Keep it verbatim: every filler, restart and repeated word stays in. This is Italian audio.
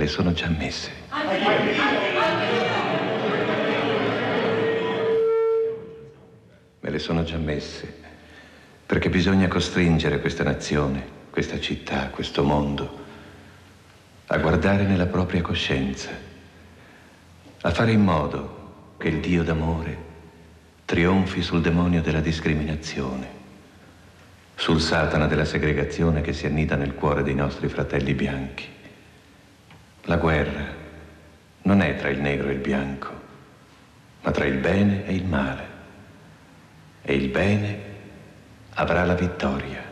sono già messe. Me le sono già messe, perché bisogna costringere questa nazione, questa città, questo mondo a guardare nella propria coscienza, a fare in modo che il Dio d'amore trionfi sul demonio della discriminazione, sul Satana della segregazione che si annida nel cuore dei nostri fratelli bianchi. La guerra non è tra il negro e il bianco, ma tra il bene e il male. E il bene avrà la vittoria.